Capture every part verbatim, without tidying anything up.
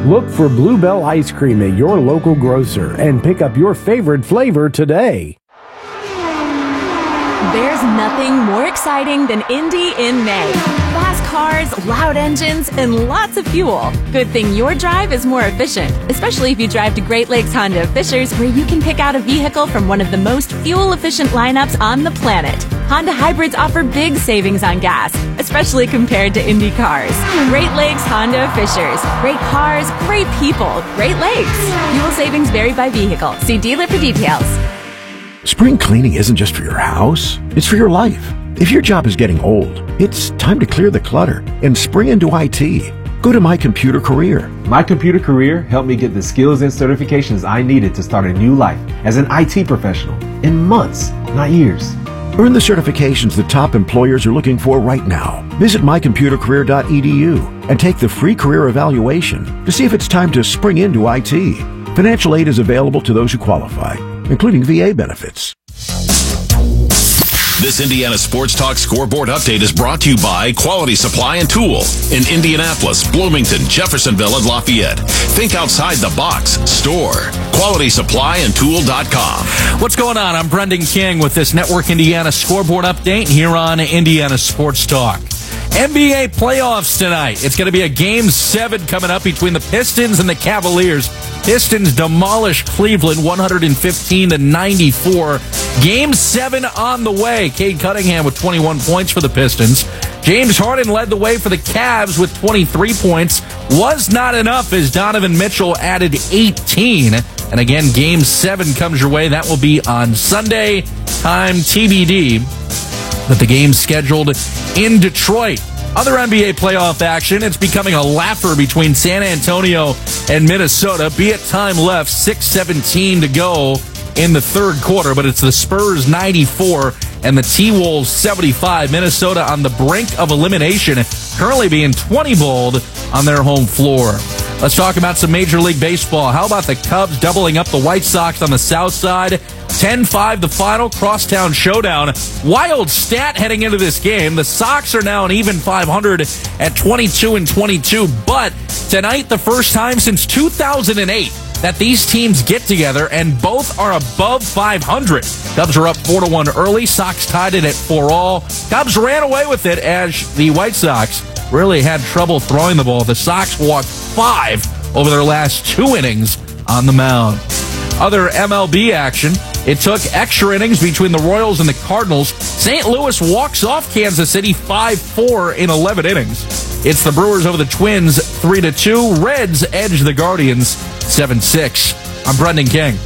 Look for Bluebell Ice Cream at your local grocer and pick up your favorite flavor today. There's nothing more exciting than Indy in May. Fast cars, loud engines, and lots of fuel. Good thing your drive is more efficient, especially if you drive to Great Lakes Honda of Fishers, where you can pick out a vehicle from one of the most fuel-efficient lineups on the planet. Honda hybrids offer big savings on gas, especially compared to Indy cars. Great Lakes Honda of Fishers. Great cars, great people, Great Lakes. Fuel savings vary by vehicle. See dealer for details. Spring cleaning isn't just for your house, it's for your life. If your job is getting old, it's time to clear the clutter and spring into I T. Go to My Computer Career. My Computer Career helped me get the skills and certifications I needed to start a new life as an I T professional in months, not years. Earn the certifications the top employers are looking for right now. Visit my computer career dot e d u and take the free career evaluation to see if it's time to spring into I T. Financial aid is available to those who qualify, including V A benefits. This Indiana Sports Talk Scoreboard Update is brought to you by Quality Supply and Tool in Indianapolis, Bloomington, Jeffersonville, and Lafayette. Think outside the box. Store. quality supply and tool dot com. What's going on? I'm Brendan King with this Network Indiana Scoreboard Update here on Indiana Sports Talk. N B A playoffs tonight. It's going to be a game seven coming up between the Pistons and the Cavaliers. Pistons demolish Cleveland one fifteen to ninety-four. Game seven on the way. Cade Cunningham with twenty-one points for the Pistons. James Harden led the way for the Cavs with twenty-three points. Was not enough as Donovan Mitchell added eighteen. And again, game seven comes your way. That will be on Sunday. Time T B D. But the game's scheduled in Detroit. Other N B A playoff action, it's becoming a laugher between San Antonio and Minnesota. Be it time left, six seventeen to go in the third quarter, but it's the Spurs ninety-four and the T-Wolves seventy-five. Minnesota on the brink of elimination, currently being twenty-bowled on their home floor. Let's talk about some Major League Baseball. How about the Cubs doubling up the White Sox on the south side? ten five the final, crosstown showdown. Wild stat heading into this game. The Sox are now an even five hundred at twenty-two and twenty-two, but tonight the first time since two thousand eight that these teams get together and both are above five hundred. Cubs are up four to one early. Sox tied it at four all. Cubs ran away with it as the White Sox really had trouble throwing the ball. The Sox walked five over their last two innings on the mound. Other M L B action, it took extra innings between the Royals and the Cardinals. Saint Louis walks off Kansas City five four in eleven innings. It's the Brewers over the Twins three to two. Reds edge the Guardians seven six. I'm Brendan King.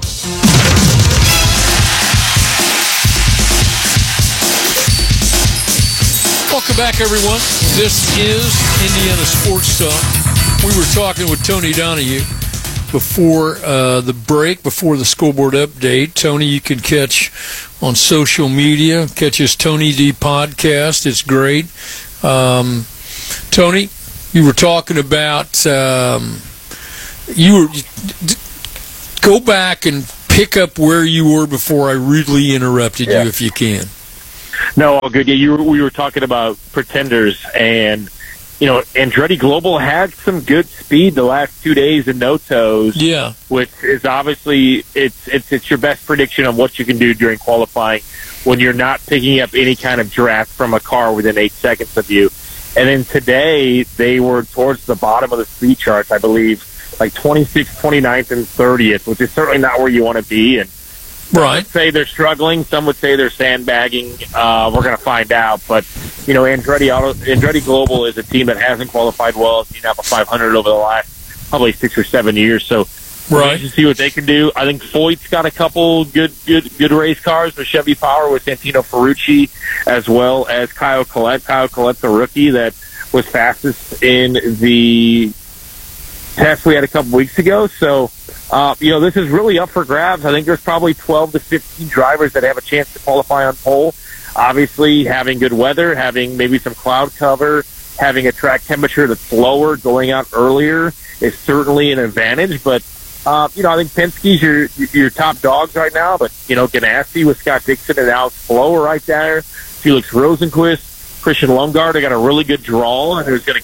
Welcome back, everyone. This is Indiana Sports Talk. We were talking with Tony Donahue before uh, the break, before the scoreboard update. Tony, you can catch on social media. Catch his Tony D podcast. It's great. Um, Tony, you were talking about um, you were go back and pick up where you were before I rudely interrupted yeah. you, if you can. No, all good. Yeah, you were, we were talking about pretenders, and you know, Andretti Global had some good speed the last two days in no-toes. Yeah. Which is obviously, it's, it's, it's your best prediction of what you can do during qualifying when you're not picking up any kind of draft from a car within eight seconds of you. And then today, they were towards the bottom of the speed charts, I believe, like twenty-sixth, twenty-ninth, and thirtieth, which is certainly not where you want to be. And right. Some would say they're struggling. Some would say they're sandbagging. Uh, we're going to find out. But, you know, Andretti Auto, Andretti Global is a team that hasn't qualified well. It's been up a five hundred over the last probably six or seven years. So right. to see what they can do. I think Foyt's got a couple good, good, good race cars with Chevy Power, with Santino Ferrucci, as well as Kyle Collette. Kyle Collette's a rookie that was fastest in the test we had a couple weeks ago. So, uh, you know, this is really up for grabs. I think there's probably twelve to fifteen drivers that have a chance to qualify on pole. Obviously, having good weather, having maybe some cloud cover, having a track temperature that's lower, going out earlier is certainly an advantage. But, uh, you know, I think Penske's your, your top dogs right now. But, you know, Ganassi with Scott Dixon and Alex Flo right there. Felix Rosenquist, Christian Lundgaard, they got a really good draw, and who's going to go out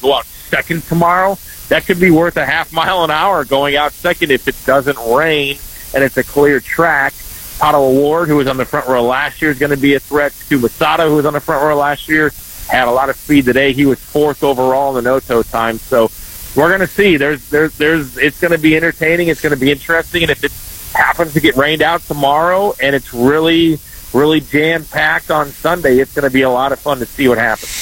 second tomorrow, that could be worth a half mile an hour going out second if it doesn't rain and it's a clear track. Otto Ward, who was on the front row last year, is going to be a threat. Stu Masada, who was on the front row last year, had a lot of speed today. He was fourth overall in the no-toe time. So we're going to see. There's, there's, there's. It's going to be entertaining. It's going to be interesting. And if it happens to get rained out tomorrow and it's really, really jam-packed on Sunday, it's going to be a lot of fun to see what happens.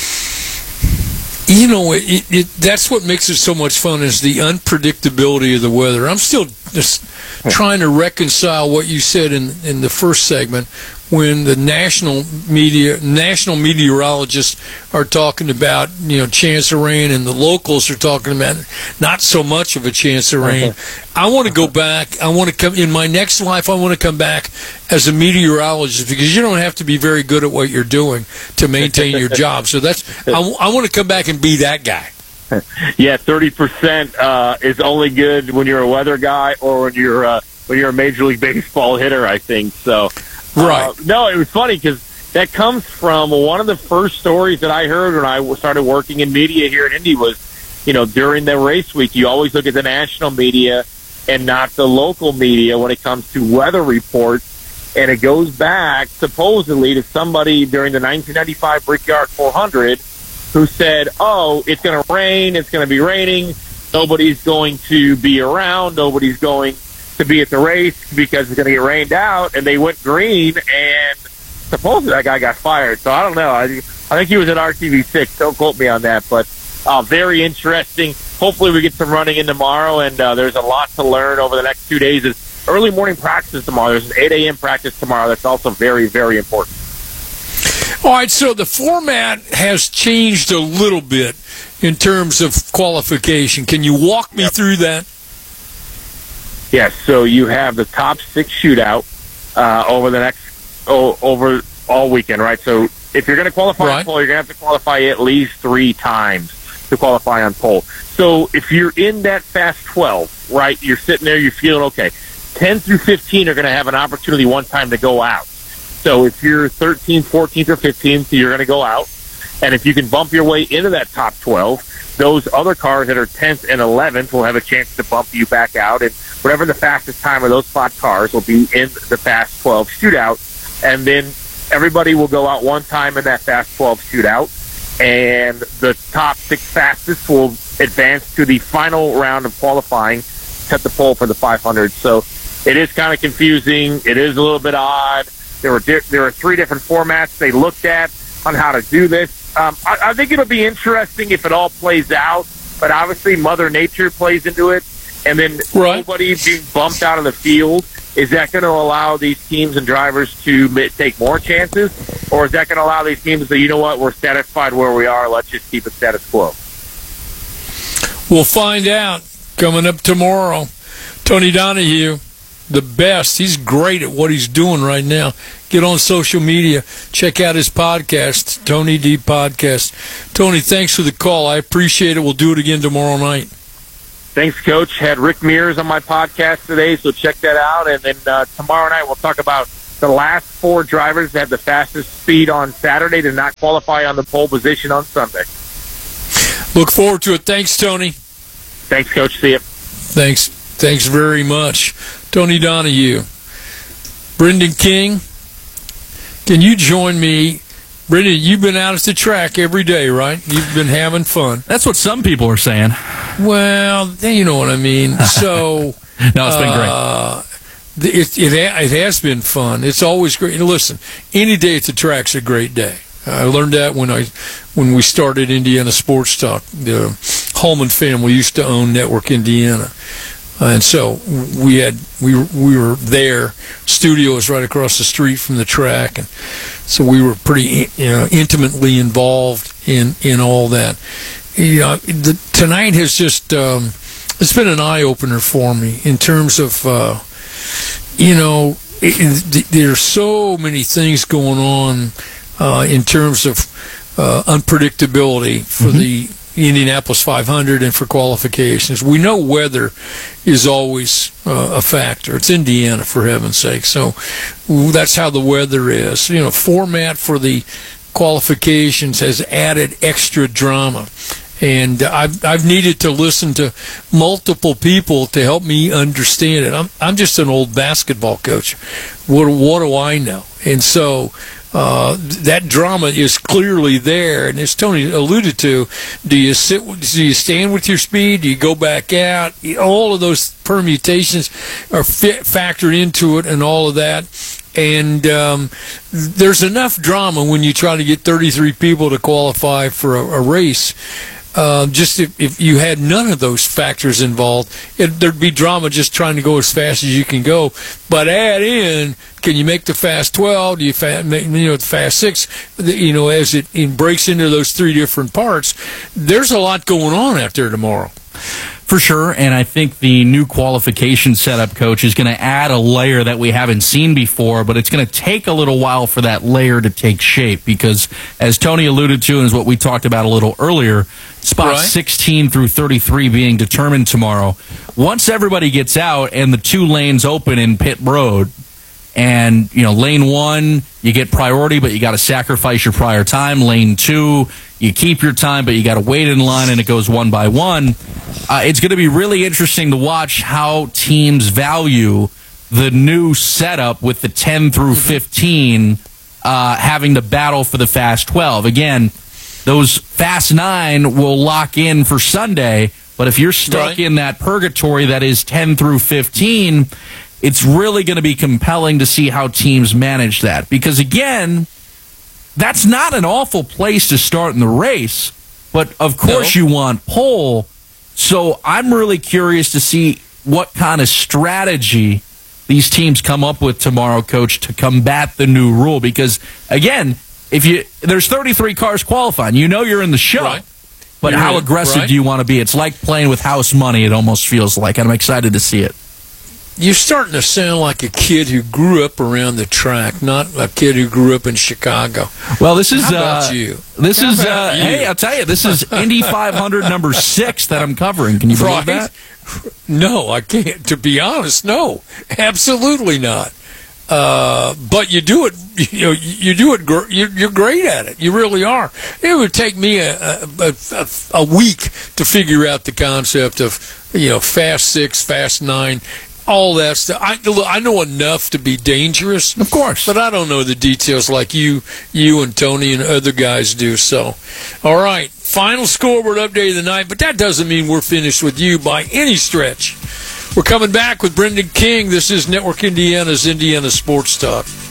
You know, it, it, that's what makes it so much fun is the unpredictability of the weather. I'm still just trying to reconcile what you said in, in the first segment when the national media, national meteorologists are talking about, you know, chance of rain, and the locals are talking about not so much of a chance of rain. Okay. I want to go back. I want to come in my next life. I want to come back as a meteorologist because you don't have to be very good at what you're doing to maintain your job. So that's I, I want to come back and be that guy. Yeah, thirty percent uh, is only good when you're a weather guy or when you're uh, when you're a Major League Baseball hitter, I think. So. Right. Uh, no, it was funny because that comes from one of the first stories that I heard when I started working in media here in Indy was, you know, during the race week, you always look at the national media and not the local media when it comes to weather reports. And it goes back supposedly to somebody during the nineteen ninety-five Brickyard four hundred who said, oh, it's going to rain, it's going to be raining, nobody's going to be around, nobody's going to be at the race because it's going to get rained out, and they went green, and supposedly that guy got fired. So I don't know. I, I think he was at R T V six. Don't quote me on that, but uh, very interesting. Hopefully we get some running in tomorrow, and uh, there's a lot to learn over the next two days. It's early morning practice tomorrow. There's an eight a.m. practice tomorrow. That's also very, very important. All right, so the format has changed a little bit in terms of qualification. Can you walk me yep. through that? Yes, so you have the top six shootout uh, over the next oh, over all weekend, right? So if you're going to qualify right. on pole, you're going to have to qualify at least three times to qualify on pole. So if you're in that Fast twelve, right, you're sitting there, you're feeling okay. ten through fifteen are going to have an opportunity one time to go out. So if you're thirteenth, fourteenth, or fifteenth, you're going to go out. And if you can bump your way into that top twelve, those other cars that are tenth and eleventh will have a chance to bump you back out. And whatever the fastest time of those spot cars will be in the Fast twelve shootout. And then everybody will go out one time in that Fast twelve shootout. And the top six fastest will advance to the final round of qualifying, set the pole for the five hundred. So it is kind of confusing. It is a little bit odd. There were di- there are three different formats they looked at on how to do this. Um, I, I think it'll be interesting if it all plays out, but obviously Mother Nature plays into it. And then right. nobody being bumped out of the field, is that going to allow these teams and drivers to take more chances? Or is that going to allow these teams to say, you know what, we're satisfied where we are, let's just keep it status quo? We'll find out coming up tomorrow. Tony Donahue, the best. He's great at what he's doing right now. Get on social media. Check out his podcast, Tony D Podcast. Tony, thanks for the call. I appreciate it. We'll do it again tomorrow night. Thanks, Coach. Had Rick Mears on my podcast today, so check that out. And then uh, tomorrow night we'll talk about the last four drivers that had the fastest speed on Saturday to not qualify on the pole position on Sunday. Look forward to it. Thanks, Tony. Thanks, Coach. See you. Thanks. Thanks very much. Tony Donahue. Brendan King, can you join me? Brendan, you've been out at the track every day, right? You've been having fun. That's what some people are saying. Well, you know what I mean. So, no, it's been uh, great. It, it, it has been fun. It's always great. Listen, any day at the track's a great day. I learned that when I when we started Indiana Sports Talk. The Holman family used to own Network Indiana. Uh, and so we had we we were there. Studio was right across the street from the track, and so we were pretty you know, intimately involved in, in all that. You know, the, tonight has just um, it's been an eye opener for me in terms of uh, you know it, it, there's so many things going on uh, in terms of uh, unpredictability for mm-hmm. the Indianapolis five hundred and for qualifications. We know weather is always uh, a factor. It's Indiana, for heaven's sake. So that's how the weather is. You know, format for the qualifications has added extra drama. And I've I've needed to listen to multiple people to help me understand it. I'm I'm just an old basketball coach. What what do I know? And so uh, that drama is clearly there. And as Tony alluded to, do you sit? Do you stand with your speed? Do you go back out? All of those permutations are fit, factored into it, and all of that. And um, there's enough drama when you try to get thirty-three people to qualify for a, a race. Uh, just if, if you had none of those factors involved, it, there'd be drama just trying to go as fast as you can go. But add in, can you make the fast twelve? Do you fa- make, you know, the fast six? You know, as it, it breaks into those three different parts, there's a lot going on out there tomorrow. For sure, and I think the new qualification setup, Coach, is going to add a layer that we haven't seen before, but it's going to take a little while for that layer to take shape because, as Tony alluded to and is what we talked about a little earlier, spots right. sixteen through thirty-three being determined tomorrow. Once everybody gets out and the two lanes open in pit road, and, you know, lane one, you get priority, but you got to sacrifice your prior time. Lane two, you keep your time, but you got to wait in line, and it goes one by one. Uh, it's going to be really interesting to watch how teams value the new setup with the ten through fifteen uh, having to battle for the fast twelve. Again, those fast nine will lock in for Sunday, but if you're stuck right. in that purgatory that is ten through fifteen, it's really going to be compelling to see how teams manage that. Because, again, that's not an awful place to start in the race, but, of course, no. you want pole. So I'm really curious to see what kind of strategy these teams come up with tomorrow, Coach, to combat the new rule. Because, again, if you there's thirty-three cars qualifying. You know you're in the show. Right. But you're how aggressive right. do you want to be? It's like playing with house money, it almost feels like. And I'm excited to see it. You're starting to sound like a kid who grew up around the track, not a kid who grew up in Chicago. Well, this is How about uh, you. This How is about uh, you? hey, I'll tell you, this is Indy five hundred number six that I'm covering. Can you believe right? that? No, I can't. To be honest, no, absolutely not. Uh, but you do it. You know, you do it. Gr- you're, you're great at it. You really are. It would take me a, a, a, a week to figure out the concept of, you know, fast six, fast nine. All that stuff. I, I know enough to be dangerous, of course, but I don't know the details like you, you and Tony and other guys do. So, all right, final scoreboard update of the night. But that doesn't mean we're finished with you by any stretch. We're coming back with Brendan King. This is Network Indiana's Indiana Sports Talk.